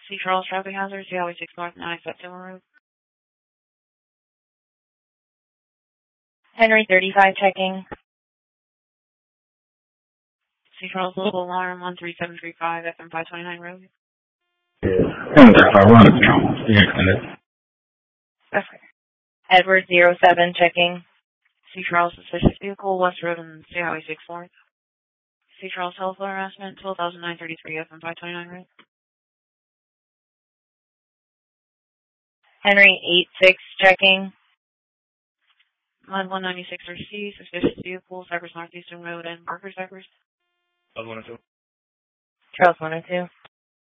C. Charles traffic hazard, Highway 6 North, 9 September Road. Henry 35 checking. C. Charles local alarm 13735 FM 529 Road. Okay. Edward 07 checking. C. Charles suspicious vehicle, West Road and State Highway 6 North. C. Charles telephone harassment 12,933 FM 529 Road. Henry 86 checking. Line 196 RC, suspicious vehicle, Cypress Northeastern Road and Parker Cypress. Charles 102. Charles 102.